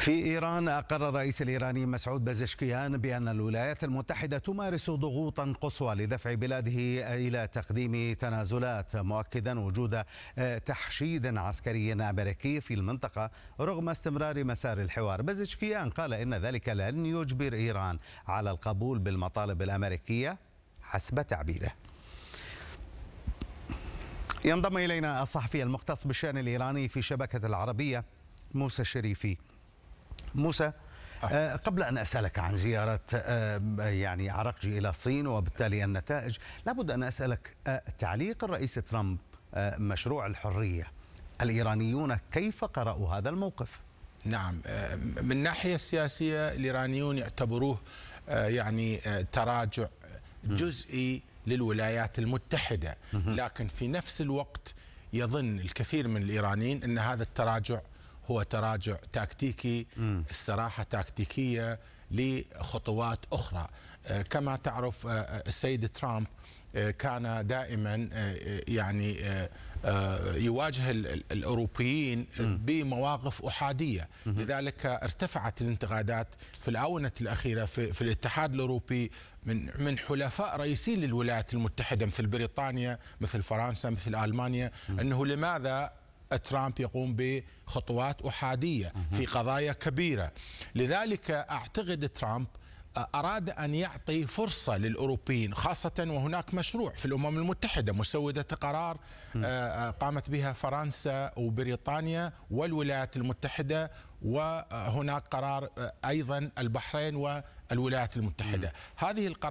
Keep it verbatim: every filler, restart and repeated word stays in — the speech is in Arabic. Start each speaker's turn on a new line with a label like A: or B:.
A: في إيران أقر الرئيس الإيراني مسعود بزشكيان بأن الولايات المتحدة تمارس ضغوطا قصوى لدفع بلاده إلى تقديم تنازلات، مؤكدا وجود تحشيد عسكري أمريكي في المنطقة رغم استمرار مسار الحوار. بزشكيان قال إن ذلك لن يجبر إيران على القبول بالمطالب الأمريكية حسب تعبيره. ينضم إلينا الصحفي المختص بالشأن الإيراني في شبكة العربية موسى الشريفي. موسى، قبل أن أسألك عن زيارة يعني عراقجي إلى الصين وبالتالي النتائج، لابد أن أسألك تعليق الرئيس ترامب مشروع الحرية، الإيرانيون كيف قرأوا هذا الموقف؟
B: نعم، من الناحية السياسية الإيرانيون يعتبروه يعني تراجع جزئي للولايات المتحدة، لكن في نفس الوقت يظن الكثير من الإيرانيين أن هذا التراجع هو تراجع تكتيكي، استراحة تكتيكية لخطوات أخرى. كما تعرف السيد ترامب كان دائما يعني يواجه الأوروبيين بمواقف أحادية، لذلك ارتفعت الانتقادات في الآونة الأخيرة في, في الاتحاد الأوروبي من من حلفاء رئيسيين للولايات المتحدة مثل بريطانيا، مثل فرنسا، مثل ألمانيا، أنه لماذا ترامب يقوم بخطوات أحادية في قضايا كبيرة. لذلك أعتقد ترامب أراد أن يعطي فرصة للأوروبيين، خاصة وهناك مشروع في الأمم المتحدة مسودة قرار قامت بها فرنسا وبريطانيا والولايات المتحدة، وهناك قرار أيضا البحرين والولايات المتحدة. هذه القرار